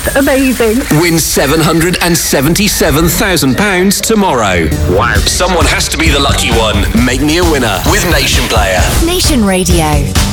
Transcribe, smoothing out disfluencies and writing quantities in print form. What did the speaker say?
just amazing. Win £777,000 tomorrow. Wow. Someone has to be the lucky one. Make me a winner with Nation Player. Nation Radio.